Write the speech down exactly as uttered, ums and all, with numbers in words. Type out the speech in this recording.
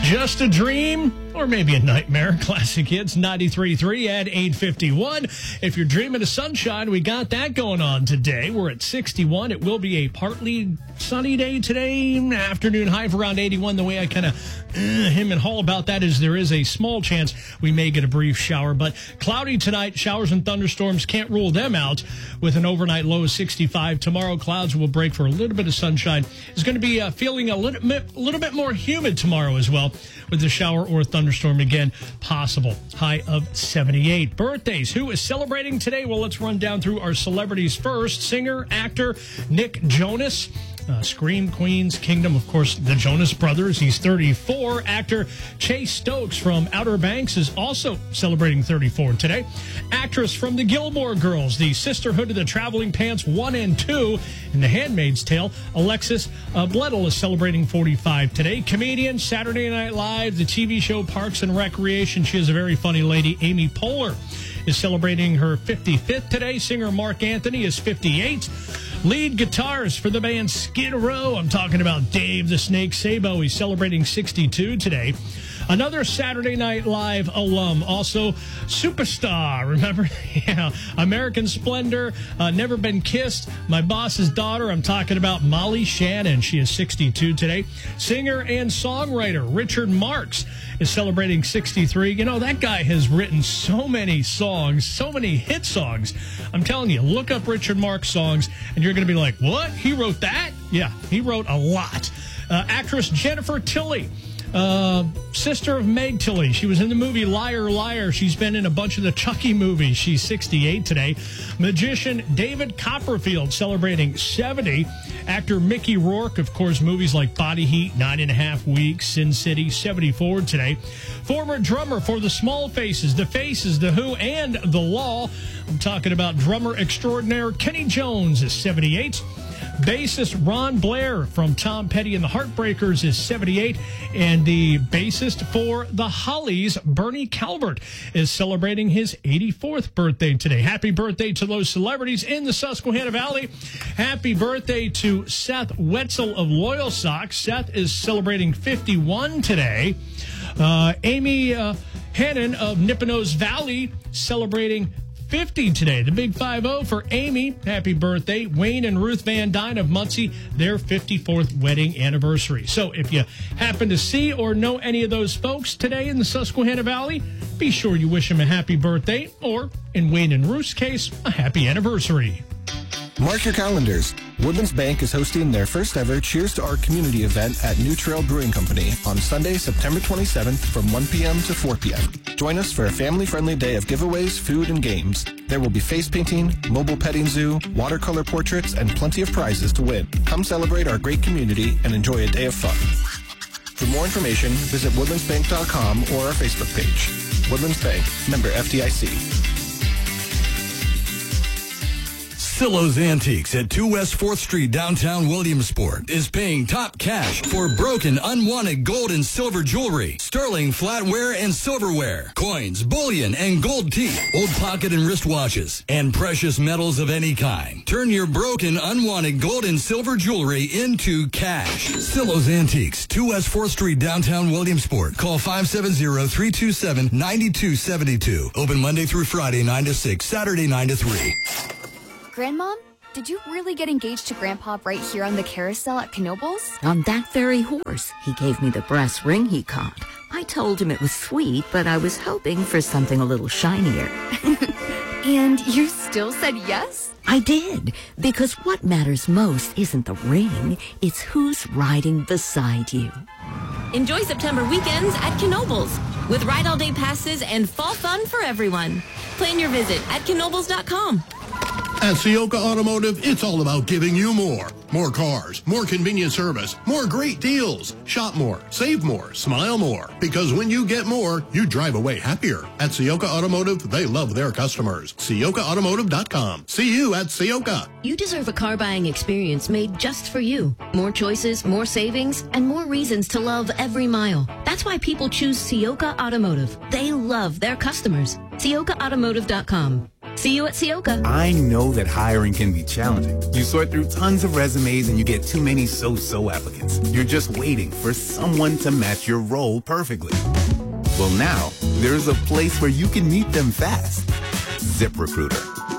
Just a dream or maybe a nightmare. Classic Hits ninety-three point three at eight fifty-one. If you're dreaming of sunshine, we got that going on today. We're at sixty-one. It will be a partly sunny day today. Afternoon high of around eighty-one. The way I kind of uh, him and haul about that is there is a small chance we may get a brief shower, but cloudy tonight. Showers and thunderstorms, can't rule them out, with an overnight low of sixty-five. Tomorrow, clouds will break for a little bit of sunshine. It's going to be uh, feeling a little bit, a little bit more humid tomorrow as well, with the shower or thunderstorm again possible. High of seventy-eight. Birthdays. Who is celebrating today? Well, let's run down through our celebrities first. Singer, actor Nick Jonas. Uh, Scream Queens, Kingdom, of course, the Jonas Brothers. He's thirty-four. Actor Chase Stokes from Outer Banks is also celebrating thirty-four today. Actress from the Gilmore Girls, the Sisterhood of the Traveling Pants one and two, and The Handmaid's Tale, Alexis uh, Bledel is celebrating forty-five today. Comedian, Saturday Night Live, the T V show Parks and Recreation. She is a very funny lady. Amy Poehler is celebrating her fifty-fifth today. Singer Mark Anthony is fifty-eight. Lead guitars for the band Skid Row. I'm talking about Dave the Snake Sabo. He's celebrating sixty-two today. Another Saturday Night Live alum, also superstar. Remember? Yeah. American Splendor, uh, Never Been Kissed, My Boss's Daughter. I'm talking about Molly Shannon. She is sixty-two today. Singer and songwriter Richard Marx is celebrating sixty-three. You know, that guy has written so many songs, so many hit songs. I'm telling you, look up Richard Marx songs, and you're going to be like, what? He wrote that? Yeah, he wrote a lot. Uh, actress Jennifer Tilly. Uh, sister of Meg Tilly. She was in the movie Liar, Liar. She's been in a bunch of the Chucky movies. She's sixty-eight today. Magician David Copperfield celebrating seventy. Actor Mickey Rourke, of course, movies like Body Heat, Nine and a Half Weeks, Sin City, seventy-four today. Former drummer for the Small Faces, the Faces, the Who, and the Law. I'm talking about drummer extraordinaire Kenny Jones is seventy-eight. Bassist Ron Blair from Tom Petty and the Heartbreakers is seventy-eight. And the bassist for the Hollies, Bernie Calvert, is celebrating his eighty-fourth birthday today. Happy birthday to those celebrities in the Susquehanna Valley. Happy birthday to Seth Wetzel of Loyal Socks. Seth is celebrating fifty-one today. Uh, Amy uh, Hannon of Nipponos Valley celebrating fifty today. The big five oh for Amy. Happy birthday. Wayne and Ruth Van Dyne of Muncie, their fifty-fourth wedding anniversary. So if you happen to see or know any of those folks today in the Susquehanna Valley, be sure you wish them a happy birthday, or in Wayne and Ruth's case, a happy anniversary. Mark your calendars. Woodlands Bank is hosting their first ever Cheers to Our Community event at New Trail Brewing Company on Sunday, September twenty-seventh from one p.m. to four p.m. Join us for a family-friendly day of giveaways, food, and games. There will be face painting, mobile petting zoo, watercolor portraits, and plenty of prizes to win. Come celebrate our great community and enjoy a day of fun. For more information, visit woodlands bank dot com or our Facebook page. Woodlands Bank, member F D I C. Sillo's Antiques at two West fourth Street, downtown Williamsport, is paying top cash for broken, unwanted gold and silver jewelry, sterling flatware and silverware, coins, bullion, and gold teeth, old pocket and wristwatches, and precious metals of any kind. Turn your broken, unwanted gold and silver jewelry into cash. Sillo's Antiques, two West fourth Street, downtown Williamsport. Call five seven zero, three two seven, nine two seven two. Open Monday through Friday, nine to six, Saturday, nine to three. Grandmom, did you really get engaged to Grandpa right here on the carousel at Knoebels? On that very horse. He gave me the brass ring he caught. I told him it was sweet, but I was hoping for something a little shinier. And you still said yes? I did, because what matters most isn't the ring, it's who's riding beside you. Enjoy September weekends at Knoebels with ride all day passes and fall fun for everyone. Plan your visit at knoebels dot com. At Ciocca Automotive, it's all about giving you more. More cars, more convenient service, more great deals. Shop more, save more, smile more. Because when you get more, you drive away happier. At Ciocca Automotive, they love their customers. Ciocca automotive dot com. See you at Ciocca. You deserve a car buying experience made just for you. More choices, more savings, and more reasons to love every mile. That's why people choose Ciocca Automotive. They love their customers. Ciocca automotive dot com. See you at Sioka. I know that hiring can be challenging. You sort through tons of resumes and you get too many so-so applicants. You're just waiting for someone to match your role perfectly. Well, now, there's a place where you can meet them fast. ZipRecruiter.